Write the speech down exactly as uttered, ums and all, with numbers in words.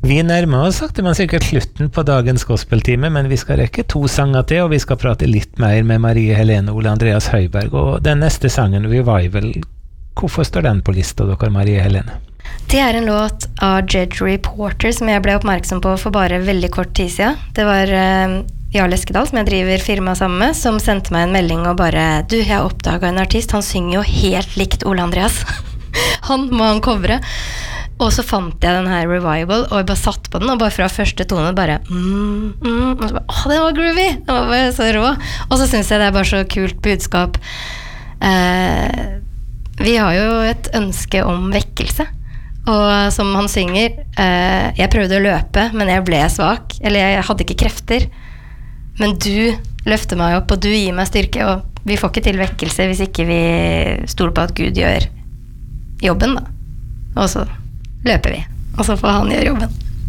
Vi nærmer oss sakte, men sikkert slutten på dagens gospeltime, men vi skal rekke to sanger til, og vi skal prate litt mer med Marie Helene Ole Andreas Høiberg, og den neste sangen, Revival, hvorfor står den på lista dere, Marie Helene? Det er en låt av Jedry Porter som jeg ble oppmerksom på for bare veldig kort tid siden. Det var uh, Jarl Eskedal, som jeg driver firma sammen med, som sendte meg en melding og bare, du, jeg har oppdaget en artist, han synger jo helt likt Ole Andreas. Han må han covre. Og så fant jeg den her Revival, og jeg bare satt på den, og bare fra første tone bare, mm, mm, og så bare, åh, den var groovy, den var bare så rå. Og så synes jeg det er bare så kult budskap. Eh, vi har jo et ønske om vekkelse, og som han synger, eh, jeg prøvde å løpe, men jeg ble svak, eller jeg hadde ikke krefter, men du løfter meg opp, og du gir meg styrke, og vi får ikke til vekkelse hvis ikke vi stoler på at Gud gjør jobben da. Og så løper vi, og så får han gjøre jobben.